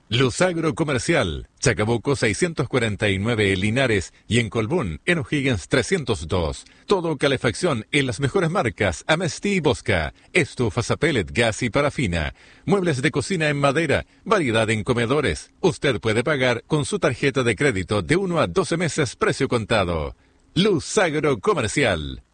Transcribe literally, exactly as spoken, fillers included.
Luz Agrocomercial, Chacabuco seiscientos cuarenta y nueve Linares y en Colbún, en O'Higgins trescientos dos. Todo calefacción en las mejores marcas, Amesti y Bosca, estufas a pellet, gas y parafina, muebles de cocina en madera, variedad en comedores. Usted puede pagar con su tarjeta de crédito de uno a doce meses precio contado. Luz Agrocomercial.